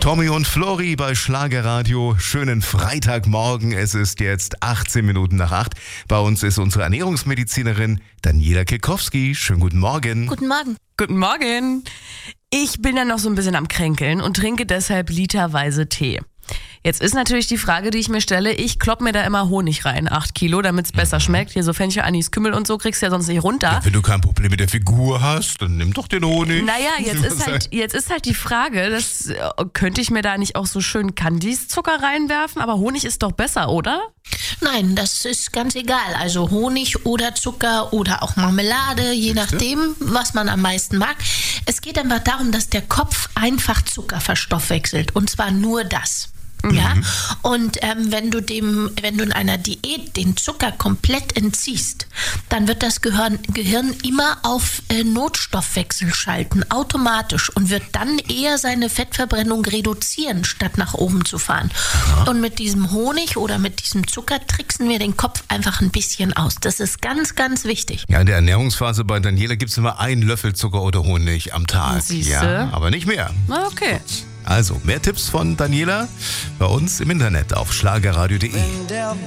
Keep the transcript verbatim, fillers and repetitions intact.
Tommy und Flori bei Schlagerradio. Schönen Freitagmorgen. Es ist jetzt achtzehn Minuten nach acht. Bei uns ist unsere Ernährungsmedizinerin Daniela Kekowski. Schönen guten Morgen. Guten Morgen. Guten Morgen. Ich bin ja noch so ein bisschen am Kränkeln und trinke deshalb literweise Tee. Jetzt ist natürlich die Frage, die ich mir stelle, ich klopp mir da immer Honig rein, acht Kilo, damit es besser schmeckt. Hier so Fenchel, Anis, Kümmel und so kriegst du ja sonst nicht runter. Ja, wenn du kein Problem mit der Figur hast, dann nimm doch den Honig. Naja, jetzt ist halt, jetzt ist halt die Frage, das, äh, könnte ich mir da nicht auch so schön Kandiszucker reinwerfen? Aber Honig ist doch besser, oder? Nein, das ist ganz egal. Also Honig oder Zucker oder auch Marmelade, je nachdem, was man am meisten mag. Es geht einfach darum, dass der Kopf einfach Zucker verstoffwechselt. Und zwar nur das. Ja, mhm. Und ähm, wenn du dem, wenn du in einer Diät den Zucker komplett entziehst, dann wird das Gehirn, Gehirn immer auf äh, Notstoffwechsel schalten, automatisch, und wird dann eher seine Fettverbrennung reduzieren, statt nach oben zu fahren. Ja. Und mit diesem Honig oder mit diesem Zucker tricksen wir den Kopf einfach ein bisschen aus. Das ist ganz, ganz wichtig. Ja, in der Ernährungsphase bei Daniela gibt es immer einen Löffel Zucker oder Honig am Tag. Siehste? Ja, aber nicht mehr. Okay. Also, mehr Tipps von Daniela bei uns im Internet auf schlagerradio punkt de.